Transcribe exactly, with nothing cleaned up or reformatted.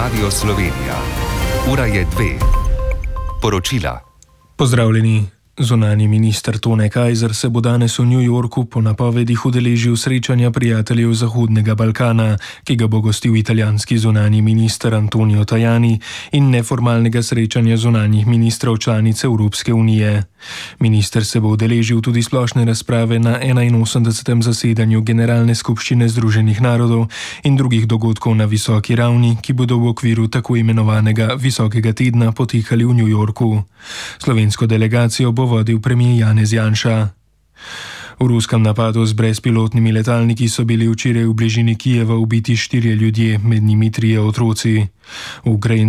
Radio Slovenija. Ura je dve. Poročila. Pozdravljeni. Zunanji minister Tone Kajzer se bo danes v New Yorku po napovedih udeležil srečanja prijateljev Zahodnega Balkana, ki ga bo gostil italijanski zunanji minister Antonio Tajani, in neformalnega srečanja zunanjih ministrov članic Evropske unije. Minister se bo udeležil tudi splošne razprave na enainosemdesetem zasedanju Generalne skupščine Združenih narodov in drugih dogodkov na visoki ravni, ki bodo v okviru tako imenovanega Visokega tedna potekali v New Yorku. Slovensko delegacijo bo vodil premier Janez Janša. V ruskem napadu z brezpilotnimi letalniki so bili včeraj v bližini Kijeva ubiti štirje ljudje, med njimi trije otroci.